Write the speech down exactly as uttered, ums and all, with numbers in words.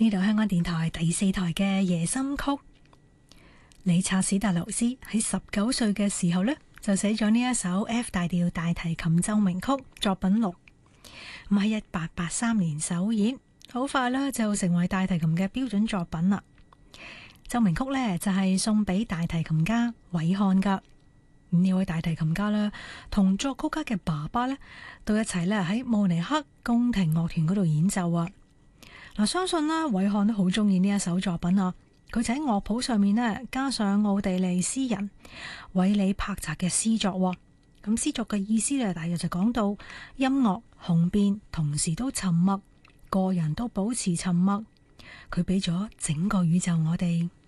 呢度香港電台第四台嘅夜心曲，理查史特勞斯喺十九歲嘅時候呢，就寫咗呢一首 F 大調大提琴奏鳴曲作品六，咁喺一八八三年首演，好快呢就成為大提琴嘅標準作品啦。奏鳴曲呢，就係送俾大提琴家韋漢噶，呢位大提琴家呢，同作曲家嘅爸爸呢，都一齊呢喺慕尼黑宮廷樂團嗰度演奏啊。嗱，相信呢，韋漢都好中意呢一首作品啊！佢就喺樂譜上面呢，加上奧地利詩人韋里柏澤嘅詩作。咁詩作嘅意思呢，大約就講到音樂雄辯，同時都沉默，個人都保持沉默。佢俾咗整個宇宙我哋。